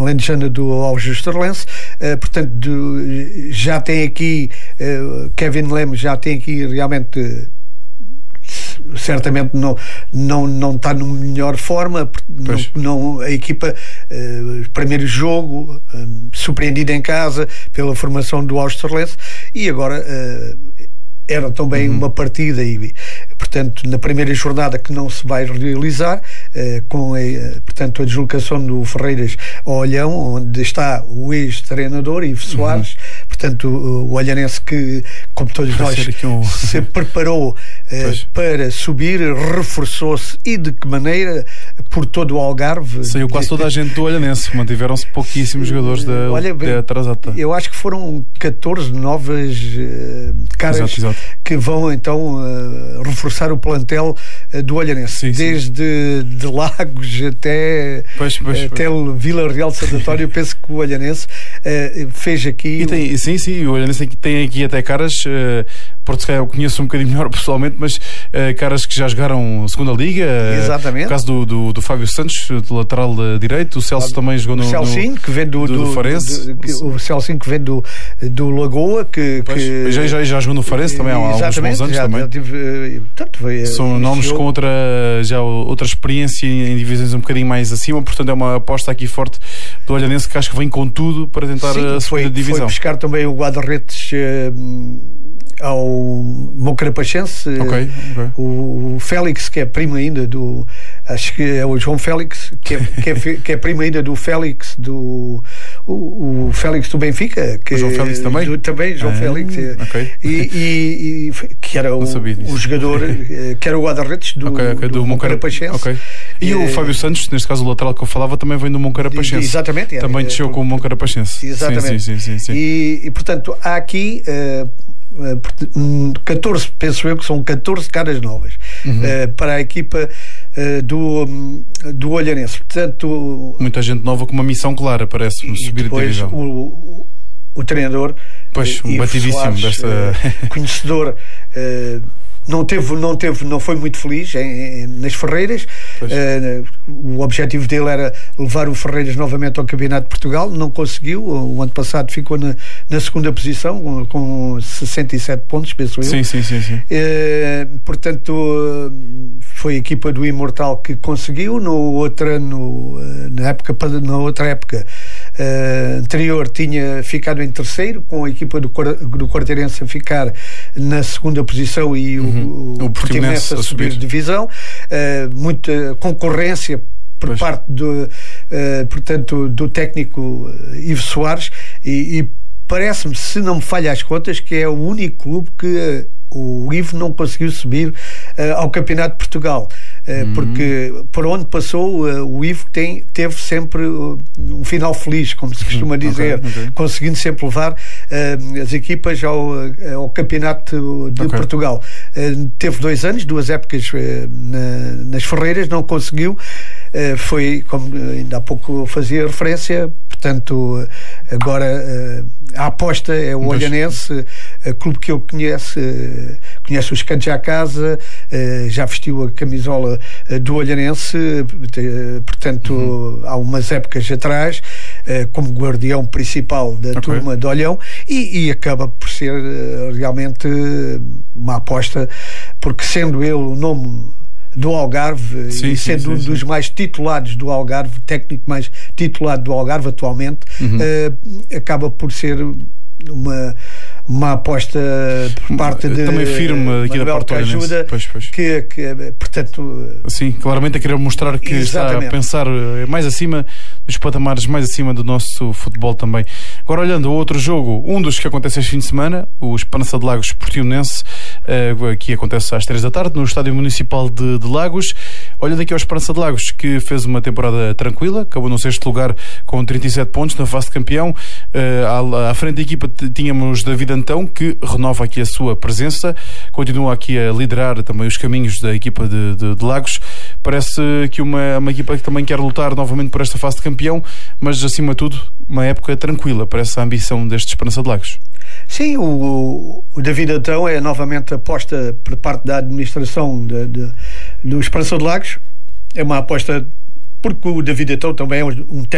alentejana do Aljustrellense. Portanto, já tem aqui Kevin Lemos, já tem aqui realmente, certamente não está na melhor forma, a equipa, primeiro jogo, surpreendida em casa pela formação do Aljustrellense, e agora era também uma partida, e portanto na primeira jornada que não se vai realizar, com portanto a deslocação do Ferreiras ao Olhão, onde está o ex-treinador Ivo Soares. Portanto, o Olhanense, que, como todos nós, se preparou para subir, reforçou-se, e de que maneira? Por todo o Algarve. Saiu quase toda a gente do Olhanense, mantiveram-se pouquíssimos jogadores da Trasata. Eu acho que foram 14 novas caras. Exato. Que vão então reforçar o plantel do Olhanense. Desde de Lagos até Vila Real de Santo António. Penso que o Olhanense fez aqui... Sim, o Olhanense tem aqui até caras, porque se calhar eu conheço um bocadinho melhor pessoalmente, mas caras que já jogaram Segunda Liga. Exatamente. O caso do Fábio Santos, do lateral direito. O Celso também jogou no Celcinho, que vem do Farense. O Celcinho, que vem do Lagoa, que já jogou no Farense também há alguns bons anos também. São nomes com outra experiência em divisões um bocadinho mais acima, portanto é uma aposta aqui forte do Olhanense, que acho que vem com tudo para tentar a segunda divisão. Foi buscar também o guarda-redes ao Moncarapachense, o Félix, que é primo ainda do... Acho que é o João Félix, que é primo ainda do Félix, o Félix do Benfica, que João Félix também? João Félix, e que era o jogador, que era o guarda-redes do Moncarapachense. E o Fábio Santos, neste caso o lateral que eu falava, também vem do Moncarapachense. Exatamente. Também desceu com o Moncarapachense. Exatamente. Sim. E portanto, há aqui 14, penso eu que são 14 caras novas para a equipa do Olhanense. Portanto, muita gente nova com uma missão clara, parece-me, subir de divisão. O treinador, batidíssimo Soares, desta conhecedor, não foi muito feliz nas Ferreiras. O objetivo dele era levar o Ferreiras novamente ao Campeonato de Portugal, não conseguiu. O ano passado ficou na segunda posição com 67 pontos, penso eu. Sim. Portanto, foi a equipa do Imortal que conseguiu. Na outra época anterior tinha ficado em terceiro, com a equipa do Quarteirense a ficar na segunda posição e o Portimonense a subir de divisão. Muita concorrência por parte do técnico Ivo Soares, e parece-me, se não me falha as contas, que é o único clube que o Ivo não conseguiu subir ao Campeonato de Portugal, porque por onde passou o Ivo teve sempre um final feliz, como se costuma dizer, conseguindo sempre levar as equipas ao Campeonato de Portugal. Teve 2 anos, 2 épocas nas Ferreiras, não conseguiu. Foi, como ainda há pouco fazia referência, portanto agora a aposta é o Olhanense, clube que eu conhece os cantos à casa, já vestiu a camisola do Olhanense, portanto há umas épocas atrás, como guardião principal da turma de Olhão, e acaba por ser realmente uma aposta, porque sendo ele o nome do Algarve, e sendo um dos mais titulados do Algarve, técnico mais titulado do Algarve atualmente, acaba por ser uma aposta por parte de também firme aqui da parte que ajuda, que portanto, sim, claramente a querer mostrar que está a pensar mais acima dos patamares, mais acima do nosso futebol também. Agora, olhando ao outro jogo, um dos que acontece este fim de semana, o Esperança de Lagos Portimonense, que acontece às 3 da tarde no Estádio Municipal de Lagos. Olhando aqui ao Esperança de Lagos, que fez uma temporada tranquila, acabou no 6º lugar com 37 pontos na fase de campeão. À frente da equipa tínhamos David Antão, que renova aqui a sua presença, continua aqui a liderar também os caminhos da equipa de Lagos. Parece que uma equipa que também quer lutar novamente por esta fase de campeão, mas acima de tudo uma época tranquila, parece a ambição deste Esperança de Lagos. Sim, o David Antão é novamente aposta por parte da administração do Esperança de Lagos. É uma aposta porque o David Antão também é um